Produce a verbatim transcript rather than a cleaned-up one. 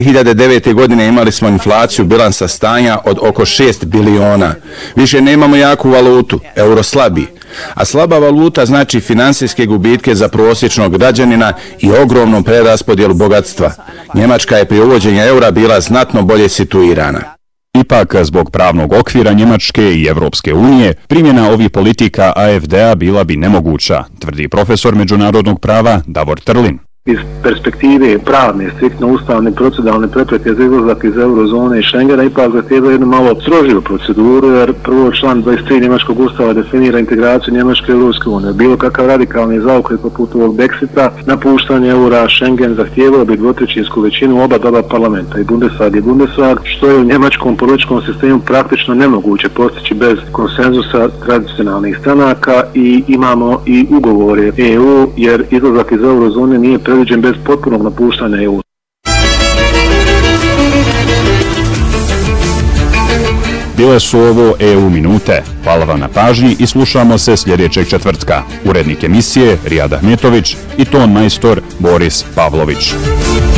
dvije hiljade devete. godine imali smo inflaciju bilansa stanja od oko šest biliona. Više nemamo jaku valutu, euro slabi. A slaba valuta znači finansijske gubitke za prosječnog građanina i ogromnu preraspodjelu bogatstva. Njemačka je pri uvođenju eura bila znatno bolje situirana. Ipak, zbog pravnog okvira Njemačke i Evropske unije, primjena ovih politika A F D-a bila bi nemoguća, tvrdi profesor međunarodnog prava Davor Trlin. Iz perspektive pravne, striktno ustavne, proceduralne prepreke za izlazak iz eurozone i Schengena ipak zahtijeva jednu malo strožiju proceduru, jer prvo član dvadeset tri Njemačkog ustava definira integraciju Njemačke i Europske unije. Bilo kakav radikalni zaokret poput ovog Brexita, napuštanje eura, Schengen zahtijevao bi dvotrećinsku većinu oba doba parlamenta, i Bundestag i Bundestag, što je u njemačkom političkom sistemu praktično nemoguće postići bez konsenzusa tradicionalnih stranaka, i imamo i ugovore E U, jer izlazak iz eurozone nije predviđen bez potpunog napuštanja E U. Bile su ovo E U minute. Hvala vam na pažnji i slušamo se sljedećeg četvrtka. Urednik emisije Rijad Ahmetović i ton majstor Boris Pavlović.